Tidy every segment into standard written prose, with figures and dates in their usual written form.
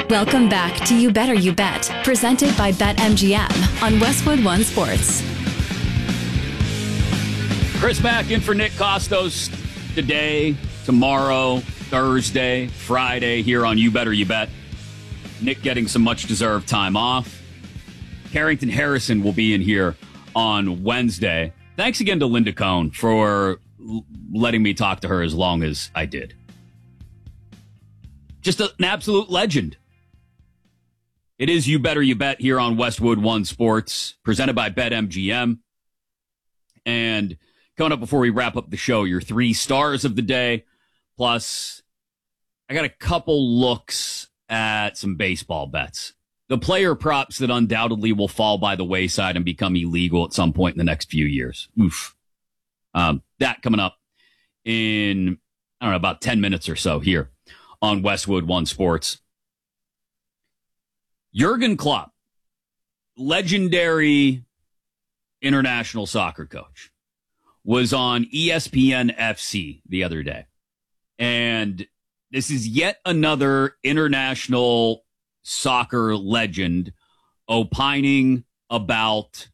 Welcome back to You Better You Bet, presented by BetMGM on Westwood One Sports. Chris Mack in for Nick Costos today, tomorrow, Thursday, Friday here on You Better You Bet. Nick getting some much-deserved time off. Carrington Harrison will be in here on Wednesday. Thanks again to Linda Cohn for letting me talk to her as long as I did. Just an absolute legend. It is You Better You Bet here on Westwood One Sports, presented by BetMGM. And coming up before we wrap up the show, your 3 stars of the day. Plus, I got a couple looks at some baseball bets. The player props that undoubtedly will fall by the wayside and become illegal at some point in the next few years. Oof. That coming up in, I don't know, about 10 minutes or so here on Westwood One Sports. Jurgen Klopp, legendary international soccer coach, was on ESPN FC the other day. And this is yet another international soccer legend opining about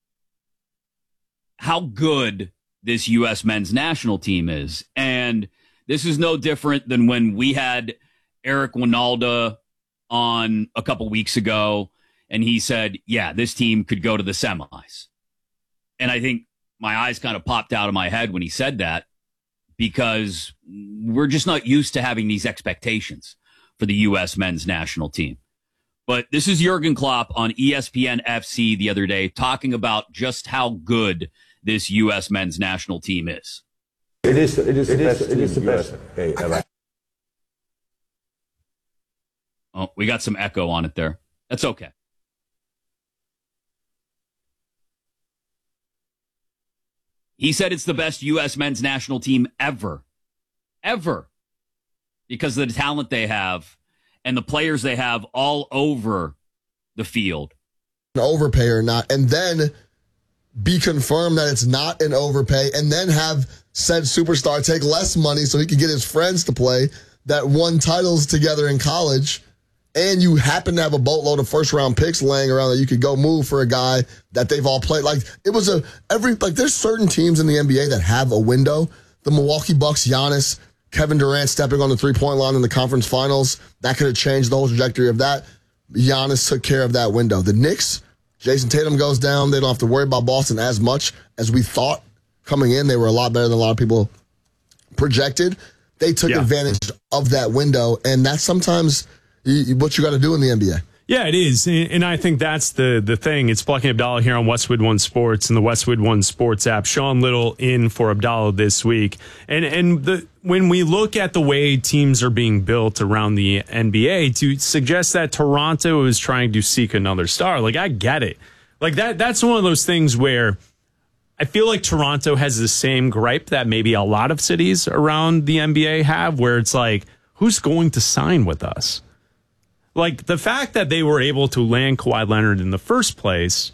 how good this U.S. men's national team is. And this is no different than when we had Eric Winalda on a couple weeks ago, and he said, yeah, this team could go to the semis. And I think my eyes kind of popped out of my head when he said that, because we're just not used to having these expectations for the U.S. men's national team. But this is Jurgen Klopp on ESPN FC the other day talking about just how good this U.S. men's national team is. It is the best. Okay, Oh, we got some echo on it there. That's okay. He said it's the best U.S. men's national team ever. Ever. Because of the talent they have and the players they have all over the field. An overpay or not, and then be confirmed that it's not an overpay, and then have said superstar take less money so he can get his friends to play that won titles together in college. And you happen to have a boatload of first-round picks laying around that you could go move for a guy that they've all played. Like, it was there's certain teams in the NBA that have a window. The Milwaukee Bucks, Giannis, Kevin Durant stepping on the three-point line in the conference finals. That could have changed the whole trajectory of that. Giannis took care of that window. The Knicks, Jason Tatum goes down. They don't have to worry about Boston as much as we thought coming in. They were a lot better than a lot of people projected. They took advantage of that window, and that's sometimes what you got to do in the NBA. Yeah, it is. And I think that's the thing. It's Plucky Abdallah here on Westwood One Sports and the Westwood One Sports app. Sean Little in for Abdallah this week. And when we look at the way teams are being built around the NBA, to suggest that Toronto is trying to seek another star, like, I get it. Like, that's one of those things where I feel like Toronto has the same gripe that maybe a lot of cities around the NBA have, where it's like, who's going to sign with us? Like, the fact that they were able to land Kawhi Leonard in the first place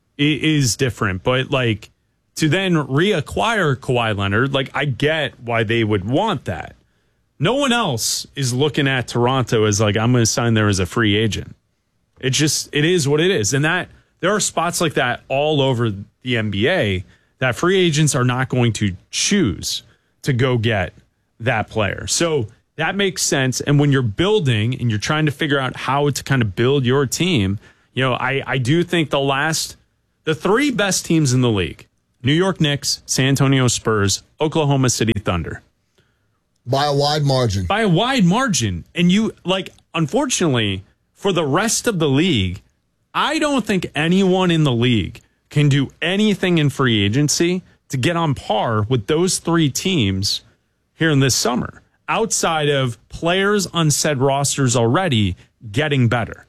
is different. But, like, to then reacquire Kawhi Leonard, like, I get why they would want that. No one else is looking at Toronto as, like, I'm going to sign there as a free agent. It is what it is. And that there are spots like that all over the NBA that free agents are not going to choose to go get that player. So that makes sense. And when you're building and you're trying to figure out how to kind of build your team, you know, I do think the 3 best teams in the league, New York Knicks, San Antonio Spurs, Oklahoma City Thunder. By a wide margin. By a wide margin. And you, like, unfortunately, for the rest of the league, I don't think anyone in the league can do anything in free agency to get on par with those 3 teams here in this summer, outside of players on said rosters already getting better.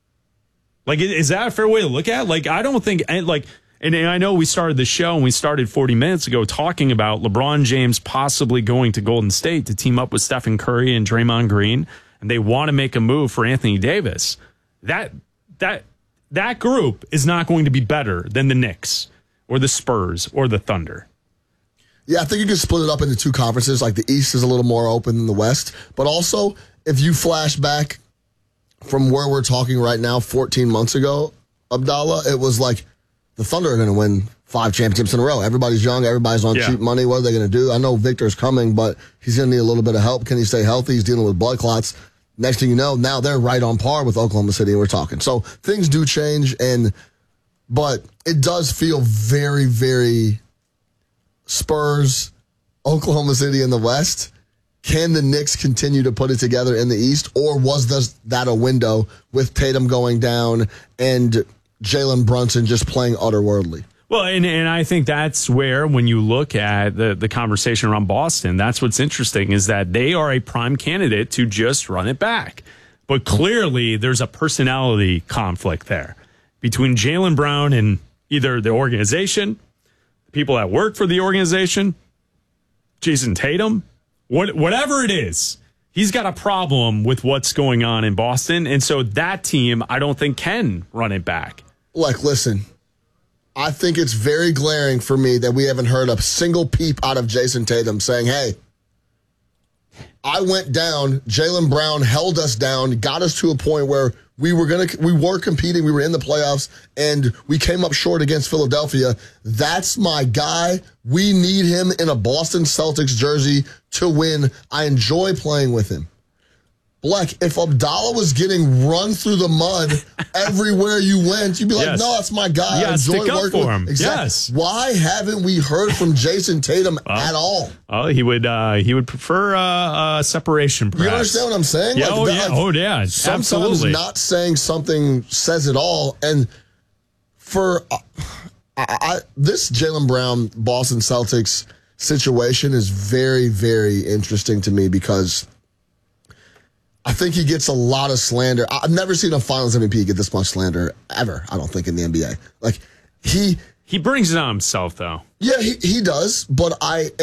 Like, is that a fair way to look at it? Like, I don't think, like, and I know we started the show and we started 40 minutes ago talking about LeBron James possibly going to Golden State to team up with Stephen Curry and Draymond Green, and they want to make a move for Anthony Davis. That group is not going to be better than the Knicks or the Spurs or the Thunder. Yeah, I think you can split it up into 2 conferences. Like, the East is a little more open than the West. But also, if you flash back from where we're talking right now, 14 months ago, Abdallah, it was like the Thunder are going to win 5 championships in a row. Everybody's young. Everybody's on cheap money. What are they going to do? I know Victor's coming, but he's going to need a little bit of help. Can he stay healthy? He's dealing with blood clots. Next thing you know, now they're right on par with Oklahoma City, and we're talking. So things do change, but it does feel very, very Spurs, Oklahoma City in the West. Can the Knicks continue to put it together in the East, or was that a window with Tatum going down and Jalen Brunson just playing otherworldly? Well, and I think that's where, when you look at the conversation around Boston, that's what's interesting, is that they are a prime candidate to just run it back. But clearly there's a personality conflict there between Jaylen Brown and either the organization, people that work for the organization, Jason Tatum, whatever it is. He's got a problem with what's going on in Boston, and so that team, I don't think, can run it back. Like, listen, I think it's very glaring for me that we haven't heard a single peep out of Jason Tatum saying, hey, I went down, Jaylen Brown held us down, got us to a point where we were competing, we were in the playoffs, and we came up short against Philadelphia. That's my guy. We need him in a Boston Celtics jersey to win. I enjoy playing with him. Black, if Abdallah was getting run through the mud everywhere you went, you'd be like, no, that's my guy. Yeah, I enjoy stick up working for him. with him. Exactly. Yes. Why haven't we heard from Jason Tatum at all? Oh, he would prefer separation, perhaps. You understand what I'm saying? Yeah, like, sometimes absolutely. Not saying something says it all. And for this Jaylen Brown Boston Celtics situation is very, very interesting to me because I think he gets a lot of slander. I've never seen a Finals MVP get this much slander ever, I don't think, in the NBA. Like, he brings it on himself, though. Yeah, he does, but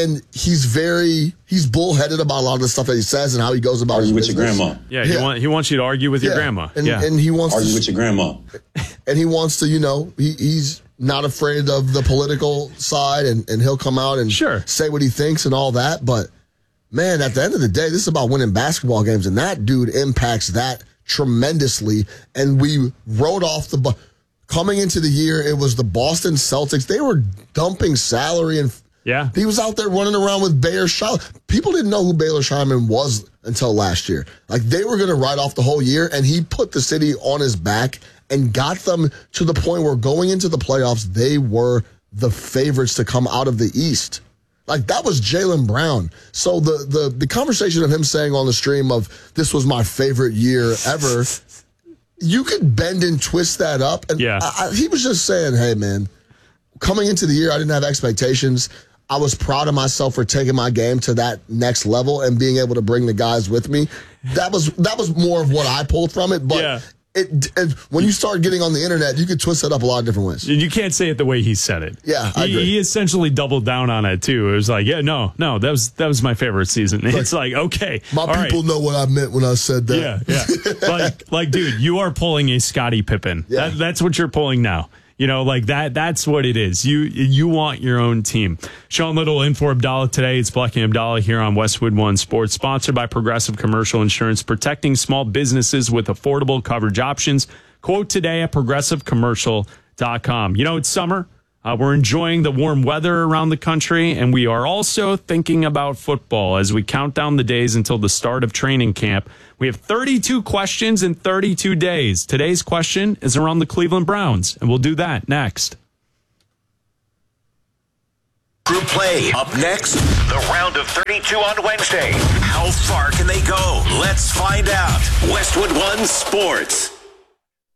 he's bullheaded about a lot of the stuff that he says and how he goes about his with business. your grandma. Yeah, he wants you to argue with your grandma. And he wants argue with your grandma. And he wants to, he's not afraid of the political side, and he'll come out and say what he thinks and all that. But, man, at the end of the day, this is about winning basketball games, and that dude impacts that tremendously. And we wrote off coming into the year, it was the Boston Celtics. They were dumping salary, and he was out there running around with Baylor Scheierman. People didn't know who Baylor Scheierman was until last year. Like, they were going to write off the whole year, and he put the city on his back and got them to the point where going into the playoffs, they were the favorites to come out of the East. Like, that was Jaylen Brown. So the conversation of him saying on the stream of this was my favorite year ever, you could bend and twist that up. And he was just saying, hey, man, coming into the year, I didn't have expectations. I was proud of myself for taking my game to that next level and being able to bring the guys with me. That was more of what I pulled from it. But when you start getting on the internet, you could twist it up a lot of different ways. You can't say it the way he said it. Yeah, I agree. He essentially doubled down on it too. It was like, no, that was my favorite season. It's like, okay, my people know what I meant when I said that. Yeah. like, dude, you are pulling a Scottie Pippen. Yeah. That's what you're pulling now. Like that's what it is. You want your own team. Sean Little in for Abdallah today. It's Black and Abdallah here on Westwood One Sports, sponsored by Progressive Commercial Insurance, protecting small businesses with affordable coverage options. Quote today at progressivecommercial.com. It's summer. We're enjoying the warm weather around the country, and we are also thinking about football as we count down the days until the start of training camp. We have 32 questions in 32 days. Today's question is around the Cleveland Browns, and we'll do that next. Group play up next. The round of 32 on Wednesday. How far can they go? Let's find out. Westwood One Sports.